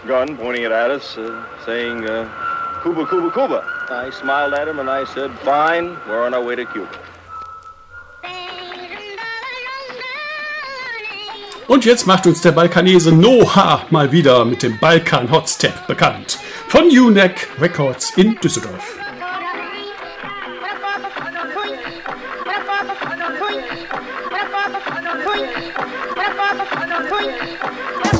gun, pointing it at us, saying, Cuba, Cuba, Cuba. I smiled at him and I said, fine, we're on our way to Cuba. Und jetzt macht uns der Balkanese Noah mal wieder mit dem Balkan Hotstep bekannt. Von UNEC Records in Düsseldorf.